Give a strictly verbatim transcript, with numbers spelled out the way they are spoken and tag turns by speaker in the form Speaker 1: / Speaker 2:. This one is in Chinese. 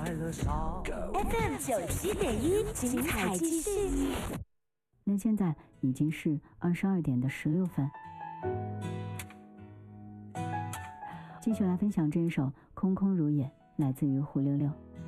Speaker 1: F M 九七点一，精彩继续。
Speaker 2: 那现在已经是二十二点的十六分，继续来分享这一首《空空如也》，来自于胡六六。